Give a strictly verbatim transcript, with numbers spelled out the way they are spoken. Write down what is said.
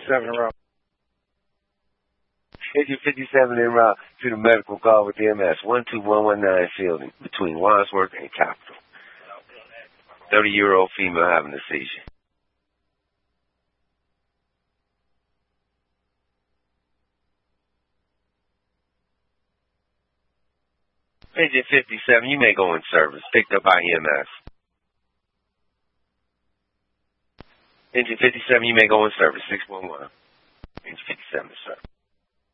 fifty-seven en route. Engine fifty-seven en route to the medical call with the M S. one two one one nine Fielding between Wandsworth and Capitol. thirty-year-old female having a seizure. Engine fifty-seven, you may go in service. Picked up by E M S. Engine fifty-seven, you may go in service. six one one. Engine fifty-seven, sir.